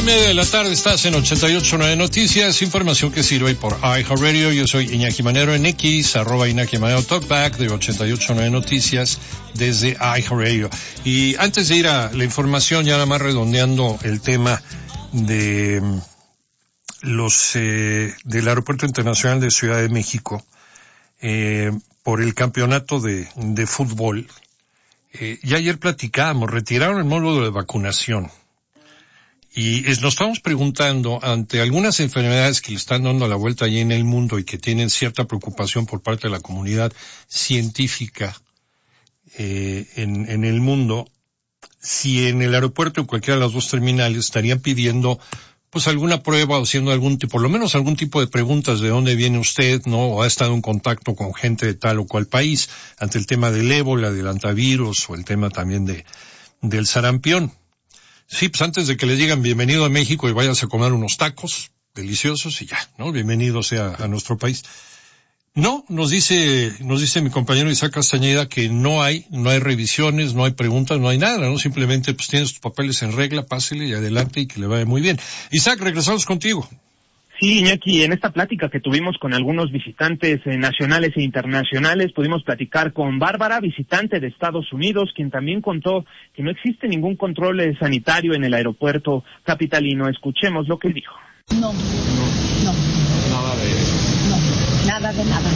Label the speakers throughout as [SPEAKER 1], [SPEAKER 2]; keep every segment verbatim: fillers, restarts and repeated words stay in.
[SPEAKER 1] media de la tarde estás en ochenta y ocho punto nueve Noticias, información que sirve por iHeartRadio. Yo soy Iñaki Manero en X, arroba Iñaki Manero Talkback de ochenta y ocho punto nueve Noticias desde iHeartRadio. Y antes de ir a la información, ya nada más redondeando el tema de los eh, del Aeropuerto Internacional de Ciudad de México, eh, por el campeonato de, de fútbol. Eh, ya ayer platicábamos, retiraron el módulo de vacunación. Y es, nos estamos preguntando, ante algunas enfermedades que le están dando la vuelta allí en el mundo y que tienen cierta preocupación por parte de la comunidad científica eh, en, en el mundo, si en el aeropuerto o en cualquiera de las dos terminales estarían pidiendo pues alguna prueba o haciendo algún tipo, por lo menos algún tipo de preguntas de dónde viene usted, ¿no? O ha estado en contacto con gente de tal o cual país, ante el tema del ébola, del antivirus o el tema también de del sarampión. Sí, pues antes de que le digan bienvenido a México y vayas a comer unos tacos deliciosos y ya, ¿no? Bienvenido sea a nuestro país. No, nos dice, nos dice mi compañero Isaac Castañeda que no hay, no hay revisiones, no hay preguntas, no hay nada, ¿no? Simplemente pues tienes tus papeles en regla, pásele y adelante y que le vaya muy bien. Isaac, regresamos contigo.
[SPEAKER 2] Sí, Iñaki, en esta plática que tuvimos con algunos visitantes eh, nacionales e internacionales, pudimos platicar con Bárbara, visitante de Estados Unidos, quien también contó que no existe ningún control eh, sanitario en el aeropuerto capitalino. Escuchemos lo que dijo.
[SPEAKER 3] No, no, no.
[SPEAKER 2] Nada de...
[SPEAKER 3] No, nada de nada.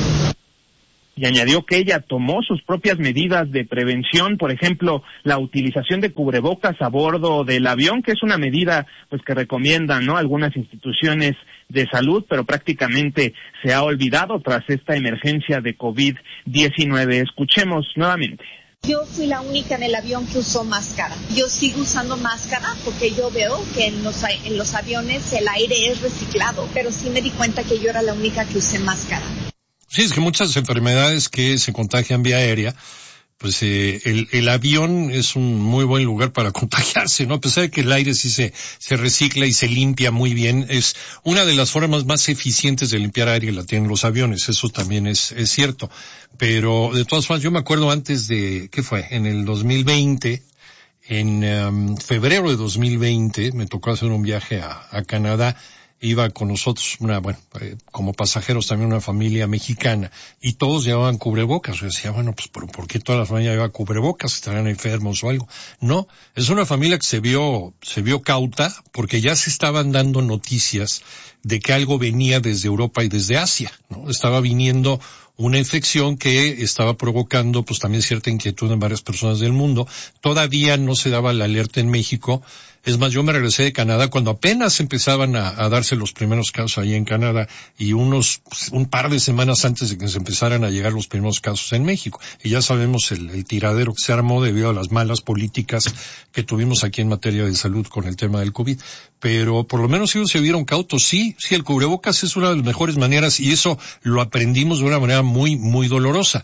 [SPEAKER 2] Y añadió que ella tomó sus propias medidas de prevención, por ejemplo, la utilización de cubrebocas a bordo del avión, que es una medida pues que recomiendan, ¿no?, algunas instituciones de salud, pero prácticamente se ha olvidado tras esta emergencia de COVID diecinueve. Escuchemos nuevamente.
[SPEAKER 3] Yo fui la única en el avión que usó máscara. Yo sigo usando máscara porque yo veo que en los, en los aviones el aire es reciclado, pero sí me di cuenta que yo era la única que usé máscara.
[SPEAKER 1] Sí, es que muchas enfermedades que se contagian vía aérea, pues eh, el, el avión es un muy buen lugar para contagiarse, ¿no? A pesar de que el aire sí se, se recicla y se limpia muy bien, es una de las formas más eficientes de limpiar aire que la tienen los aviones, eso también es, es cierto. Pero de todas formas, yo me acuerdo antes de, ¿qué fue? En el dos mil veinte, en um, febrero de dos mil veinte, me tocó hacer un viaje a, a Canadá. Iba con nosotros una, bueno, eh, como pasajeros también una familia mexicana y todos llevaban cubrebocas. Yo decía, bueno, pues ¿por, ¿por qué toda la familia lleva cubrebocas? ¿Estarán enfermos o algo? No, es una familia que se vio, se vio cauta porque ya se estaban dando noticias de que algo venía desde Europa y desde Asia, ¿no? Estaba viniendo una infección que estaba provocando pues también cierta inquietud en varias personas del mundo. Todavía no se daba la alerta en México. Es más, yo me regresé de Canadá cuando apenas empezaban a, a darse los primeros casos ahí en Canadá y unos, un par de semanas antes de que se empezaran a llegar los primeros casos en México. Y ya sabemos el, el tiradero que se armó debido a las malas políticas que tuvimos aquí en materia de salud con el tema del COVID. Pero por lo menos ellos se vieron cautos. Sí, sí, el cubrebocas es una de las mejores maneras y eso lo aprendimos de una manera muy, muy dolorosa.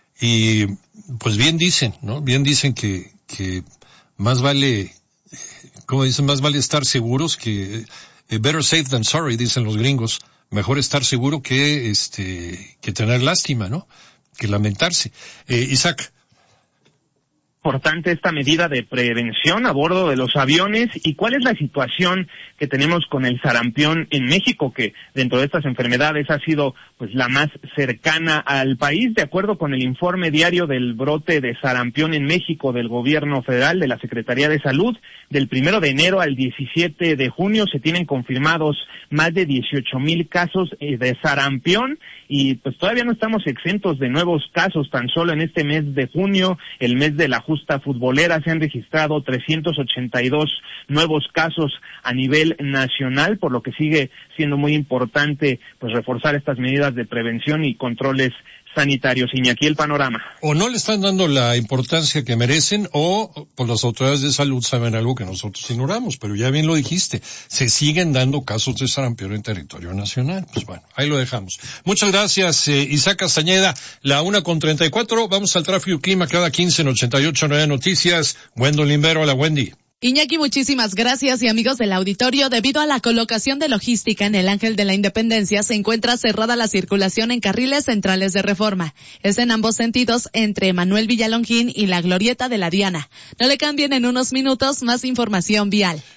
[SPEAKER 1] Y pues bien dicen, ¿no? Bien dicen que, que más vale, como dicen, más vale estar seguros que, eh, better safe than sorry, dicen los gringos. Mejor estar seguro que, este, que tener lástima, ¿no? Que lamentarse. Eh, Isaac.
[SPEAKER 2] Importante esta medida de prevención a bordo de los aviones. ¿Y cuál es la situación que tenemos con el sarampión en México, que dentro de estas enfermedades ha sido pues la más cercana al país? De acuerdo con el informe diario del brote de sarampión en México del gobierno federal, de la Secretaría de Salud, del primero de enero al diecisiete de junio se tienen confirmados más de dieciocho mil casos de sarampión y pues todavía no estamos exentos de nuevos casos. Tan solo en este mes de junio, el mes de la justa futbolera, se han registrado trescientos ochenta y dos nuevos casos a nivel nacional, por lo que sigue siendo muy importante pues reforzar estas medidas de prevención y controles sanitarios. Iñaki, el panorama.
[SPEAKER 1] O no le están dando la importancia que merecen, o pues las autoridades de salud saben algo que nosotros ignoramos, pero ya bien lo dijiste, se siguen dando casos de sarampión en territorio nacional. Pues bueno, ahí lo dejamos. Muchas gracias, eh, Isaac Castañeda. La una con treinta y cuatro, vamos al tráfico y clima cada quince en ochenta y ocho punto nueve Noticias. Wendolyn Vero, hola Wendy.
[SPEAKER 4] Iñaki, muchísimas gracias y amigos del auditorio, debido a la colocación de logística en el Ángel de la Independencia, se encuentra cerrada la circulación en carriles centrales de Reforma. Es en ambos sentidos entre Manuel Villalongín y la Glorieta de la Diana. No le cambien, en unos minutos más información vial.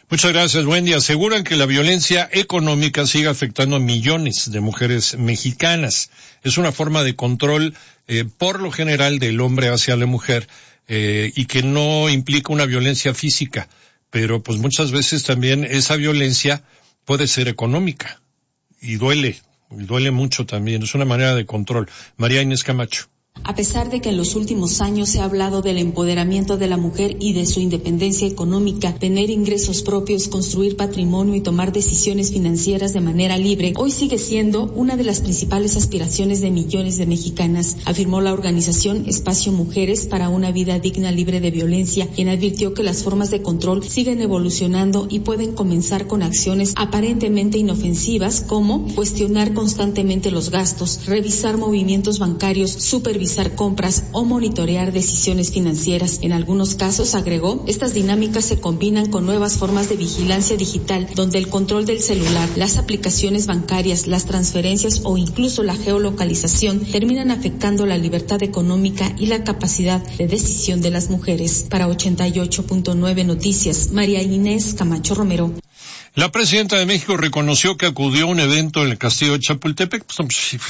[SPEAKER 1] Muchas gracias, Wendy. Aseguran que la violencia económica sigue afectando a millones de mujeres mexicanas. Es una forma de control, eh, por lo general, del hombre hacia la mujer, eh, y que no implica una violencia física. Pero pues muchas veces también esa violencia puede ser económica. Y duele, y duele mucho también. Es una manera de control. María Inés Camacho.
[SPEAKER 5] A pesar de que en los últimos años se ha hablado del empoderamiento de la mujer y de su independencia económica, tener ingresos propios, construir patrimonio y tomar decisiones financieras de manera libre, hoy sigue siendo una de las principales aspiraciones de millones de mexicanas, afirmó la organización Espacio Mujeres para una Vida Digna Libre de Violencia, quien advirtió que las formas de control siguen evolucionando y pueden comenzar con acciones aparentemente inofensivas como cuestionar constantemente los gastos, revisar movimientos bancarios, supervisar compras o monitorear decisiones financieras. En algunos casos, agregó, estas dinámicas se combinan con nuevas formas de vigilancia digital, donde el control del celular, las aplicaciones bancarias, las transferencias o incluso la geolocalización terminan afectando la libertad económica y la capacidad de decisión de las mujeres. Para ochenta y ocho punto nueve Noticias, María Inés Camacho Romero.
[SPEAKER 1] La presidenta de México reconoció que acudió a un evento en el Castillo de Chapultepec. Pues,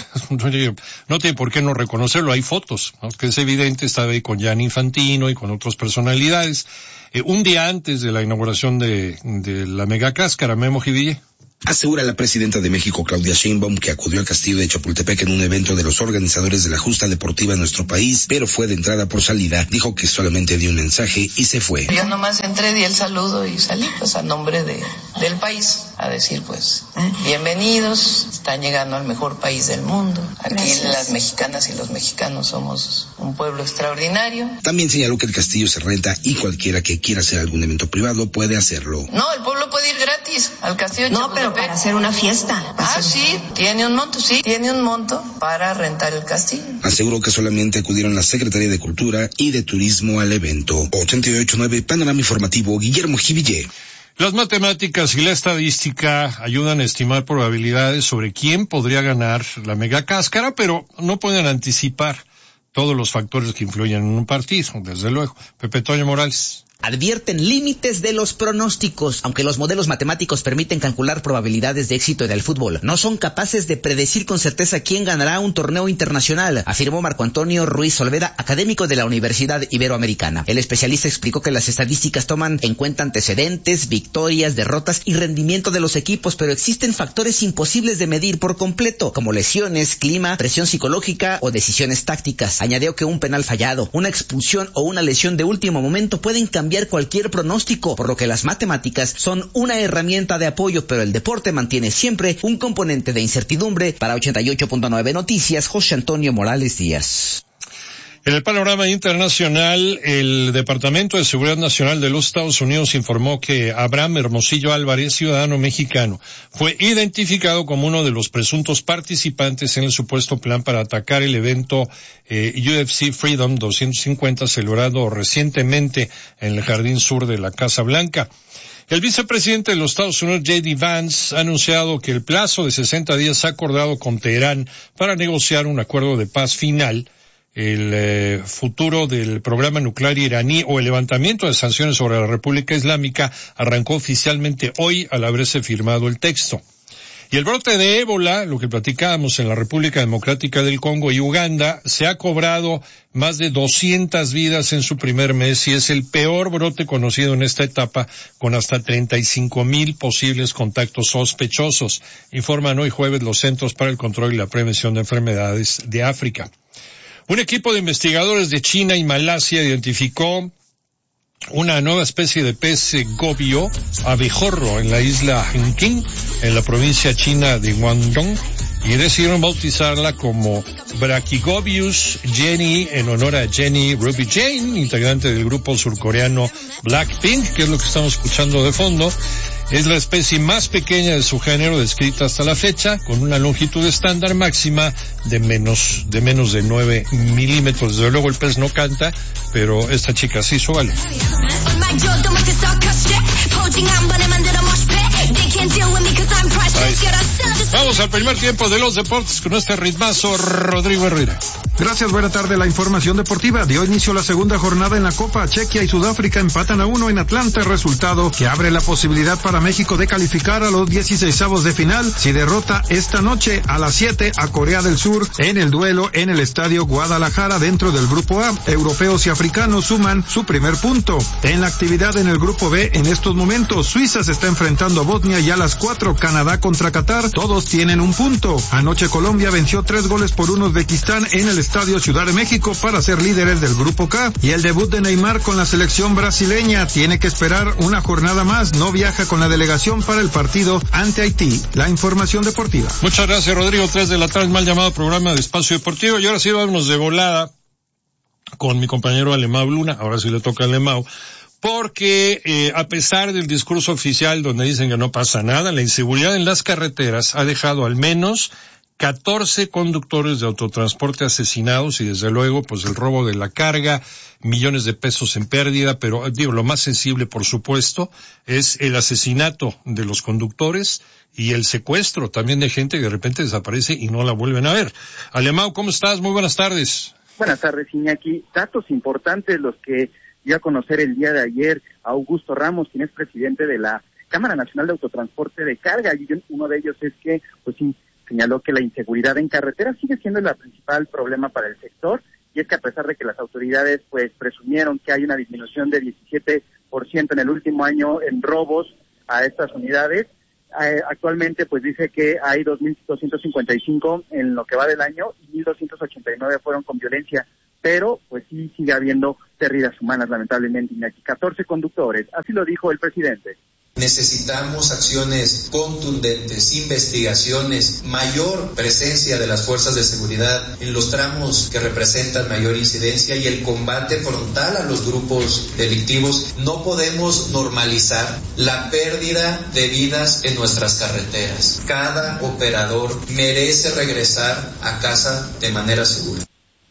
[SPEAKER 1] no tiene por qué no reconocerlo, hay fotos, ¿no? Que es evidente, estaba ahí con Gianni Infantino y con otras personalidades. Eh, un día antes de la inauguración de, de la megacáscara, Memo Jiville.
[SPEAKER 6] Asegura la presidenta de México, Claudia Sheinbaum, que acudió al Castillo de Chapultepec en un evento de los organizadores de la justa deportiva en nuestro país, pero fue de entrada por salida. Dijo que solamente dio un mensaje y se fue.
[SPEAKER 7] Yo nomás entré, di el saludo y salí, pues a nombre de del país, a decir pues, ¿eh? bienvenidos, están llegando al mejor país del mundo. Aquí Gracias. Las mexicanas y los mexicanos somos un pueblo extraordinario.
[SPEAKER 6] También señaló que el castillo se renta y cualquiera que quiera hacer algún evento privado puede hacerlo.
[SPEAKER 7] No, el pueblo puede ir gratis al castillo de
[SPEAKER 8] No,
[SPEAKER 7] Chapultepec.
[SPEAKER 8] pero para hacer una fiesta.
[SPEAKER 7] Ah, sí, tiene un monto, sí, tiene un monto para rentar el castillo.
[SPEAKER 6] Aseguró que solamente acudieron la Secretaría de Cultura y de Turismo al evento. ochenta y ocho punto nueve Panorama Informativo, Guillermo Jiville.
[SPEAKER 1] Las matemáticas y la estadística ayudan a estimar probabilidades sobre quién podría ganar la megacáscara, pero no pueden anticipar todos los factores que influyen en un partido, desde luego. Pepe Toño Morales.
[SPEAKER 9] Advierten límites de los pronósticos. Aunque los modelos matemáticos permiten calcular probabilidades de éxito en el fútbol, no son capaces de predecir con certeza quién ganará un torneo internacional, afirmó Marco Antonio Ruiz Olveda, académico de la Universidad Iberoamericana. El especialista explicó que las estadísticas toman en cuenta antecedentes, victorias, derrotas y rendimiento de los equipos, pero existen factores imposibles de medir por completo, como lesiones, clima, presión psicológica o decisiones tácticas. Añadió que un penal fallado, una expulsión o una lesión de último momento pueden cambiar cualquier pronóstico, por lo que las matemáticas son una herramienta de apoyo, pero el deporte mantiene siempre un componente de incertidumbre. Para ochenta y ocho punto nueve Noticias, José Antonio Morales Díaz.
[SPEAKER 1] En el panorama internacional, el Departamento de Seguridad Nacional de los Estados Unidos informó que Abraham Hermosillo Álvarez, ciudadano mexicano, fue identificado como uno de los presuntos participantes en el supuesto plan para atacar el evento eh, U F C Freedom doscientos cincuenta celebrado recientemente en el Jardín Sur de la Casa Blanca. El vicepresidente de los Estados Unidos, J D Vance, ha anunciado que el plazo de sesenta días acordado con Teherán para negociar un acuerdo de paz final, el eh, futuro del programa nuclear iraní o el levantamiento de sanciones sobre la República Islámica arrancó oficialmente hoy al haberse firmado el texto. Y el brote de ébola, lo que platicábamos en la República Democrática del Congo y Uganda, se ha cobrado más de doscientas vidas en su primer mes y es el peor brote conocido en esta etapa, con hasta treinta y cinco mil posibles contactos sospechosos, informan hoy jueves los Centros para el Control y la Prevención de Enfermedades de África. Un equipo de investigadores de China y Malasia identificó una nueva especie de pez gobio, abejorro, en la isla Hengqin, en la provincia china de Guangdong, y decidieron bautizarla como Brachygobius jenny, en honor a Jenny Ruby Jane, integrante del grupo surcoreano Blackpink, que es lo que estamos escuchando de fondo. Es la especie más pequeña de su género descrita hasta la fecha, con una longitud estándar máxima de menos de menos de nueve milímetros. Desde luego el pez no canta, pero esta chica sí hizo vale. Vamos al primer tiempo de los deportes con este ritmazo, Rodrigo Herrera.
[SPEAKER 8] Gracias, buena tarde. La información deportiva. Dio inicio la segunda jornada en la Copa. Chequia y Sudáfrica empatan a uno en Atlanta, resultado que abre la posibilidad para México de calificar a los dieciseisavos de final si derrota esta noche a las siete a Corea del Sur en el duelo en el Estadio Guadalajara dentro del Grupo A. Europeos y africanos suman su primer punto. En la actividad en el Grupo B en estos momentos, Suiza se está enfrentando a Bosnia y a las cuatro Canadá contra Qatar. Todos tienen un punto. Anoche Colombia venció tres goles por uno a Uzbekistán en el Estadio Ciudad de México para ser líderes del Grupo K. Y el debut de Neymar con la selección brasileña tiene que esperar una jornada más. No viaja con la delegación para el partido ante Haití. La información deportiva.
[SPEAKER 1] Muchas gracias, Rodrigo. Tres de la tarde, mal llamado programa de Espacio Deportivo. Y ahora sí vamos de volada con mi compañero Alemão Luna. Ahora sí le toca a Alemão. Porque eh, a pesar del discurso oficial donde dicen que no pasa nada, la inseguridad en las carreteras ha dejado al menos catorce conductores de autotransporte asesinados y desde luego pues el robo de la carga, millones de pesos en pérdida, pero digo, lo más sensible por supuesto es el asesinato de los conductores y el secuestro también de gente que de repente desaparece y no la vuelven a ver. Alemão, ¿cómo estás? Muy buenas tardes.
[SPEAKER 10] Buenas tardes, Iñaki. Datos importantes los que dio a conocer el día de ayer Augusto Ramos, quien es presidente de la Cámara Nacional de Autotransporte de Carga, y uno de ellos es que, pues sí, señaló que la inseguridad en carretera sigue siendo el principal problema para el sector, y es que a pesar de que las autoridades pues presumieron que hay una disminución de diecisiete por ciento en el último año en robos a estas unidades, eh, actualmente pues dice que hay dos mil doscientos cincuenta y cinco en lo que va del año y mil doscientos ochenta y nueve fueron con violencia, pero pues sí sigue habiendo pérdidas humanas lamentablemente, y aquí catorce conductores, así lo dijo el presidente.
[SPEAKER 11] Necesitamos acciones contundentes, investigaciones, mayor presencia de las fuerzas de seguridad en los tramos que representan mayor incidencia y el combate frontal a los grupos delictivos. No podemos normalizar la pérdida de vidas en nuestras carreteras. Cada operador merece regresar a casa de manera segura.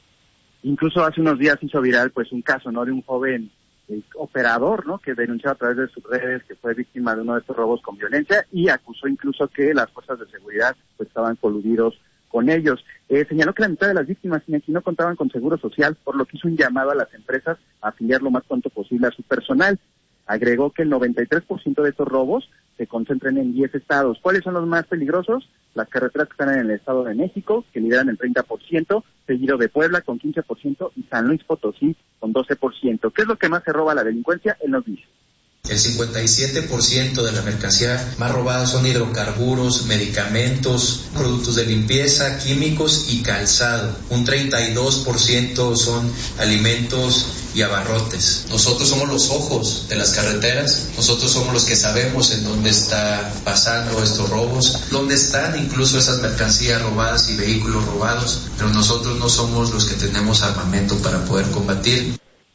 [SPEAKER 10] Incluso hace unos días hizo viral pues un caso, ¿no?, de un joven Eh, operador, ¿no?, que denunció a través de sus redes que fue víctima de uno de estos robos con violencia y acusó incluso que las fuerzas de seguridad pues estaban coludidos con ellos. Eh, señaló que la mitad de las víctimas aquí no contaban con seguro social, por lo que hizo un llamado a las empresas a afiliar lo más pronto posible a su personal. Agregó que el noventa y tres por ciento de estos robos se concentran en diez estados. ¿Cuáles son los más peligrosos? Las carreteras que están en el Estado de México, que lideran el treinta por ciento, seguido de Puebla con quince por ciento y San Luis Potosí con doce por ciento. ¿Qué es lo que más se roba la delincuencia? Él nos dice.
[SPEAKER 11] El cincuenta y siete por ciento de la mercancía más robada son hidrocarburos, medicamentos, productos de limpieza, químicos y calzado. Un treinta y dos por ciento son alimentos y abarrotes. Nosotros somos los ojos de las carreteras, nosotros somos los que sabemos en dónde está pasando estos robos, dónde están incluso esas mercancías robadas y vehículos robados, pero nosotros no somos los que tenemos armamento para poder combatir.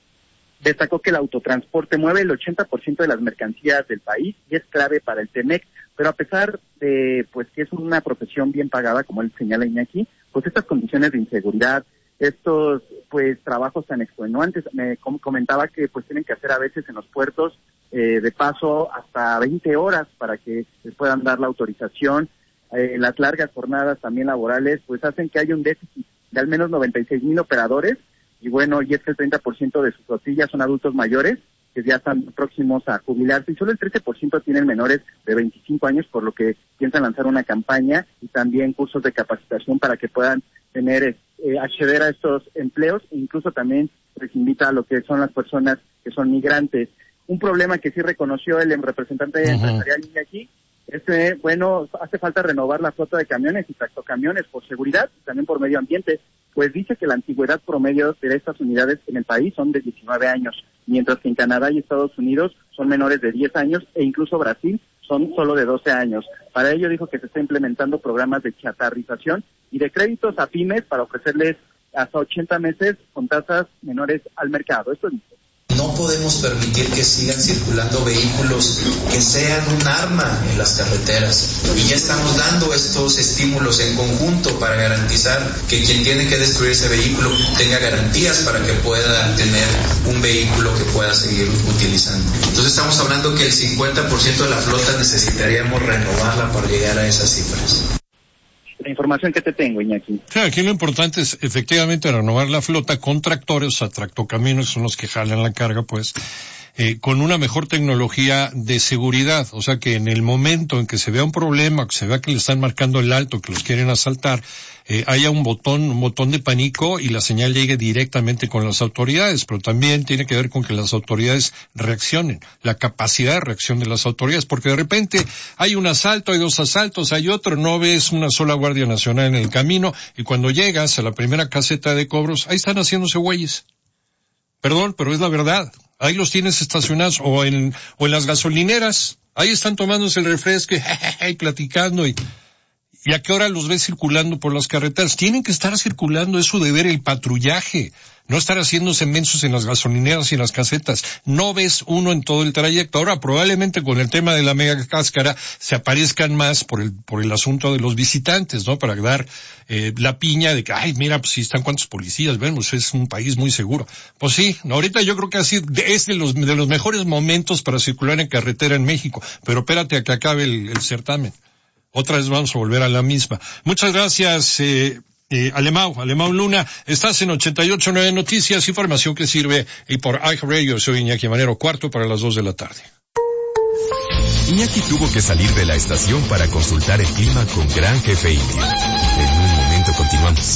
[SPEAKER 10] Destacó que el autotransporte mueve el ochenta por ciento de las mercancías del país y es clave para el Temec, pero a pesar de pues que es una profesión bien pagada, como él señala Iñaki, pues estas condiciones de inseguridad, estos pues trabajos tan extenuantes, me com- comentaba que pues tienen que hacer a veces en los puertos eh, de paso hasta veinte horas para que les puedan dar la autorización, eh, las largas jornadas también laborales pues hacen que haya un déficit de al menos noventa y seis mil operadores. Y bueno, y es que el treinta por ciento de sus flotillas son adultos mayores que ya están próximos a jubilarse y solo el trece por ciento tienen menores de veinticinco años, por lo que piensan lanzar una campaña y también cursos de capacitación para que puedan tener eh, acceder a estos empleos e incluso también les invita a lo que son las personas que son migrantes. Un problema que sí reconoció el representante uh-huh. empresarial aquí es que, bueno, hace falta renovar la flota de camiones y tractocamiones por seguridad y también por medio ambiente. Pues dice que la antigüedad promedio de estas unidades en el país son de diecinueve años, mientras que en Canadá y Estados Unidos son menores de diez años e incluso Brasil son solo de doce años. Para ello dijo que se está implementando programas de chatarrización y de créditos a pymes para ofrecerles hasta ochenta meses con tasas menores al mercado. Esto dice.
[SPEAKER 11] No podemos permitir que sigan circulando vehículos que sean un arma en las carreteras. Y ya estamos dando estos estímulos en conjunto para garantizar que quien tiene que destruir ese vehículo tenga garantías para que pueda tener un vehículo que pueda seguir utilizando. Entonces estamos hablando que el cincuenta por ciento de la flota necesitaríamos renovarla para llegar a esas cifras.
[SPEAKER 10] la información que te tengo, Iñaki.
[SPEAKER 1] Sí, aquí lo importante es efectivamente renovar la flota con tractores, o sea, tractocamiones son los que jalan la carga, pues, eh, con una mejor tecnología de seguridad. O sea, que en el momento en que se vea un problema, que se vea que le están marcando el alto, que los quieren asaltar, eh, haya un botón, un botón de pánico y la señal llegue directamente con las autoridades. Pero también tiene que ver con que las autoridades reaccionen, la capacidad de reacción de las autoridades, porque de repente hay un asalto, hay dos asaltos, hay otro, no ves una sola Guardia Nacional en el camino, y cuando llegas a la primera caseta de cobros, ahí están haciéndose güeyes. Perdón, pero es la verdad. Ahí los tienes estacionados, o en, o en las gasolineras. Ahí están tomándose el refresco y, y platicando y, ¿y a qué hora los ves circulando por las carreteras? Tienen que estar circulando, es su deber el patrullaje, no estar haciéndose mensos en las gasolineras y en las casetas. No ves uno en todo el trayecto. Ahora probablemente con el tema de la mega cáscara se aparezcan más por el, por el asunto de los visitantes, ¿no? Para dar, eh, la piña de que, ay, mira, pues sí están cuantos policías, vemos, es un país muy seguro. Pues sí, ahorita yo creo que así es de los, de los mejores momentos para circular en carretera en México, pero espérate a que acabe el, el certamen. Otra vez vamos a volver a la misma. Muchas gracias, eh, eh, Alemão, Alemão Luna. Estás en ochenta y ocho punto nueve Noticias, información que sirve, y por iHeartRadio. Soy Iñaki Manero, cuarto para las dos de la tarde.
[SPEAKER 12] Iñaki tuvo que salir de la estación para consultar el clima con Gran Jefe Indio. En un momento continuamos.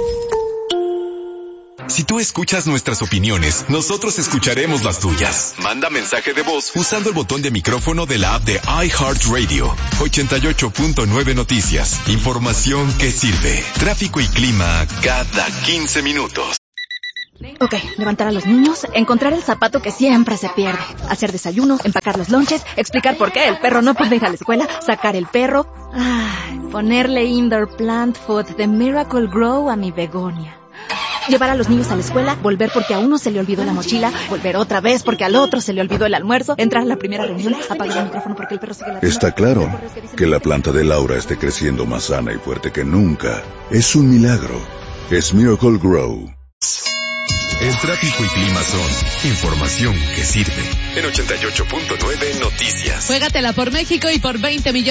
[SPEAKER 12] Si tú escuchas nuestras opiniones, nosotros escucharemos las tuyas. Manda mensaje de voz usando el botón de micrófono de la app de iHeartRadio. ochenta y ocho punto nueve Noticias. Información que sirve. Tráfico y clima cada quince minutos.
[SPEAKER 13] Ok, levantar a los niños, encontrar el zapato que siempre se pierde, hacer desayuno, empacar los lonches, explicar por qué el perro no puede ir a la escuela, sacar el perro, ay, ponerle indoor plant food de Miracle Grow a mi begonia. Llevar a los niños a la escuela, volver porque a uno se le olvidó la mochila, volver otra vez porque al otro se le olvidó el almuerzo, entrar a la primera reunión, apagar el micrófono porque el perro sigue la...
[SPEAKER 14] Está claro que la planta de Laura esté creciendo más sana y fuerte que nunca. Es un milagro. Es Miracle Grow.
[SPEAKER 12] El tráfico y clima son información que sirve. En ochenta y ocho punto nueve Noticias.
[SPEAKER 4] Juégatela por México y por veinte millones.